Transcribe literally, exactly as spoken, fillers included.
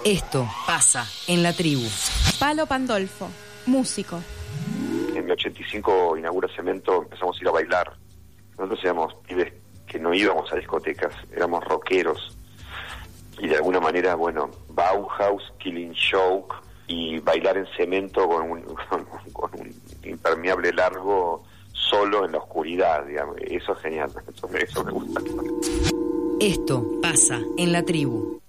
Esto pasa en la tribu. Palo Pandolfo, músico. En el ochenta y cinco inaugura Cemento, empezamos a ir a bailar. Nosotros éramos pibes que no íbamos a discotecas, éramos rockeros. Y de alguna manera, bueno, Bauhaus, Killing Joke y bailar en Cemento con un, con, con un impermeable largo solo en la oscuridad, digamos. Eso es genial, eso, eso me gusta. Esto pasa en la tribu.